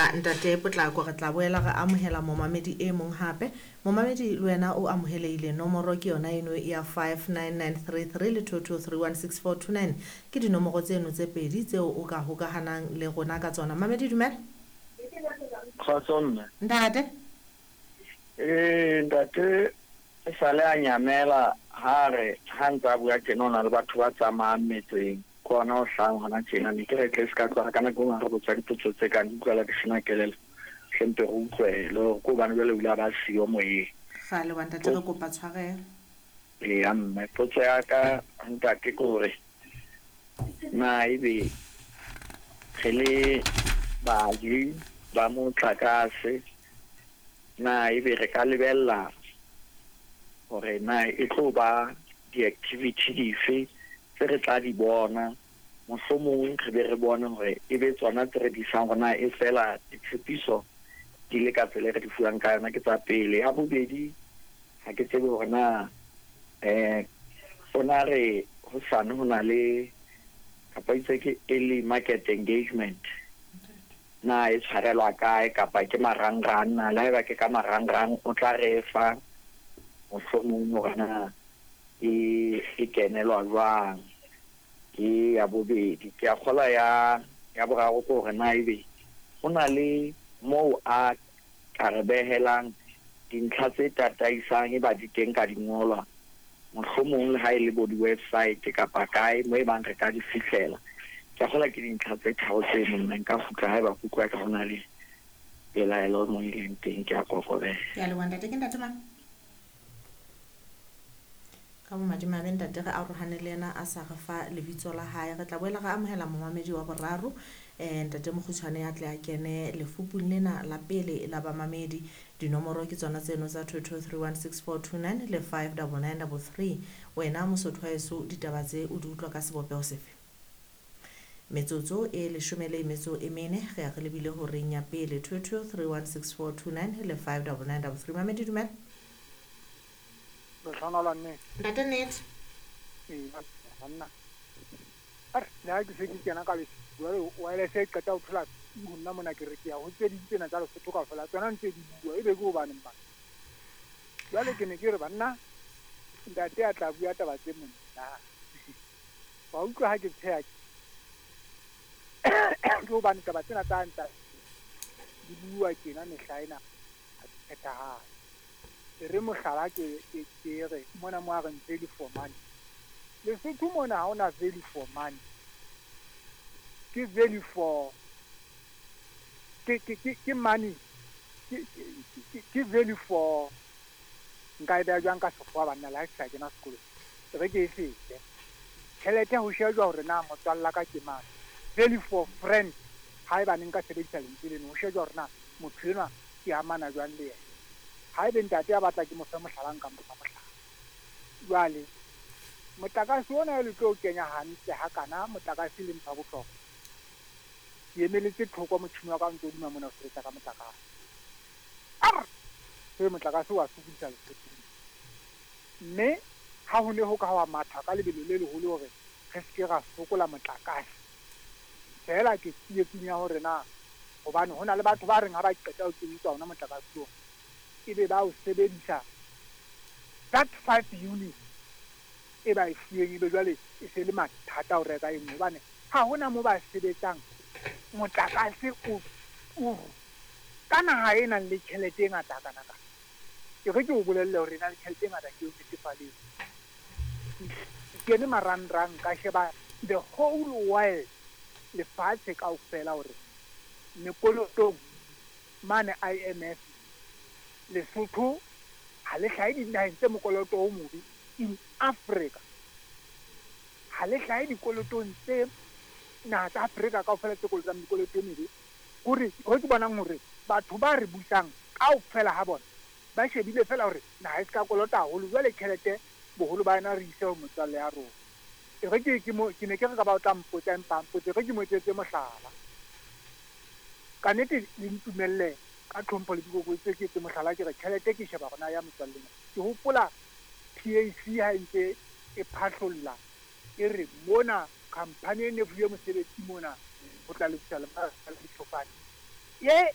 ntate Potlako re tla boela re amohela momamedi e mong hape. Momamedi le wena o amohelehile, nomoro ke yona eno ya 59933 le 22316429. Ke dinomoro tseno tse pedi tseo o ka hokahanang le rona ka tsona. Mamedi dumela. Kgotsong. Ntate. Ntate e sale a nyamela ha ntsa bua tjena ona le batho ba tsamayang metseng kona o hlang hona tjena ne ke re tle se ka tloha ka nako ngwe re botsa dipotso tse kang utlwela ke sena kelelo hlempe re utlwele ko bana jwale o ba siyo moyeng Kgale wa ntate re kopa tshwarelo. Mme potso ya ka ntate ke hore na ebe re le baahi ba motlakase na ebe re ka lebella hore na e tlo ba di-activity dife tse re tla di bona mohlomong re be re bone hore e be tsona tse re di isang hore na e fela ditshepiso di le ka tsela re di fuwang ka yona ke tsa pele. Ya bobedi ha ke tsebe hore na hona re ho sane ho na le kapa itse ke early market engagement na e tshwarelwa kae kapa ke marangrang na la eba ke ka marangrang o tla re fa mohlomong hore na e kenelwa jwang. Ke ya bobedi ke a kgola ya boraro ke hore na ebe ho na le moo a ka re behelang dintlha tse tataisang e ba di teng ka dingolwa mohlomong le ha e le bo di-website kapa kae moo e bang re ka di fihlela. Ke a kgola ke dintlha tse tharo tse nne nka futla ha e ba kukwa ka hona le pelaelo mo ileng teng ke a kokobela. Ke a le wanda ke ntate mang ka bomadimabe ntate re arohane le yena a sa re fa lebitso la hae. Re tla boela re amohela momamedi wa boraro ntate Mokgutshwane ya tle a kene lefupung lena la pele la bamamedi. Dinomoro ke tsona tseno tsa 22316429 le 59933. Wena Mosotho wa heso ditaba tse o di utlwa ka sebopeho sefe? Metsotso e 14 re ya re lebile ho reng ya pele 22316429 le 59933. Mamedi dumela. Ntate net Anna la ke se ke kena ka le wa ile se ka tsa utla nna mona ke re ke ya ho tse di tsena tsa Lesotho ka fela tsona ntse di bua ebe go bana ba jwale ke ne ke re banna ntate a tla bua taba tse monna wa utlwa ha ke tsaya go bana taba tsena tsa ntsa di bua kena mehlaena a tseta ha re mohlala ke re mona mo a re value for money. Lesotho mona ha ona value for money. Ke value for ke money. Ke value for nka ida jwang ka sekgowa banna la tsa kena sekolo. Re ke setse. Tšhelete ho shejwa hore na motswalla ka ke mang. Value for friend. Ha eba nka sebedisa lentswe leno ho shejwa hore na motho enwa ke amana jwang le yena. Ha ebe ntate a batla ke mo fa mohlalang ka motho mohlala jwale motlakase ona le tlo kenya hantle ha kana motlakase le mpha bohlokwa ke emeletse thoko motšhini wa ka ntse o duma mona o sebetsa ka motlakase se motlakase wa sokodisa Lesotho mme ha ho ne ho ka wa matha ka lebelo le leholo hore re se ke ra sokola motlakase fela ke tsietseng ya hore na hobane hona le batho ba reng ha ba qeta ho kenyetsa ona motlakase o ebe ba o sebedisa that 5 units e ba e fueng ebe jwale e se le mathata ho reka e nngwe hobane ha hona mo ba sebetsang motlakase o ka naha e nang le tjhelete e ngata kana ka ke re ke o bolelle hore e na le tjhelete e ngata ke o netefaletse ke ne marangrang ka sheba the whole world lefatshe kaofela hore mekolotong mane IMF Lesotho ha le hlahe dinaheng tse mokoloto o mobe in Africa ha le hlahe dikolotong tse naha tsa Africa kaofela tse kolotang dikoloto mebe hore ho ke bonang hore batho ba re busang kaofela ha bona ba shebile fela hore naha e ska kolota haholo jwale tjhelete boholo ba yena re ise ho motswalle ya rona ke ne ke re ka ba o tla mpotsa empa mpotse re ke mo etsetse mohlala ka nnete le ntumelle ka tlhompho le dikoko tse ke tse mohlala ke re tjhelete ke sheba gona ya motswalleng ke hopola PAC ha ntse e phahlolla e re mona company e ne buye mosebetsi mona ho tla le tsala ba le tlhopane ye